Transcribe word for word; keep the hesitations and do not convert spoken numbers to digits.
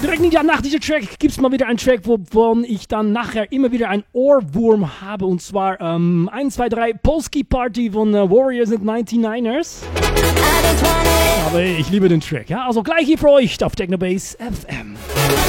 direkt nach diesem Track gibt es mal wieder einen Track, wovon ich dann nachher immer wieder einen Ohrwurm habe. Und zwar ähm, eins, zwei, drei Polski Party von äh, Warriors and neunundneunzigers. Aber ich liebe den Track. Ja? Also gleich hier für euch auf Technobase F M.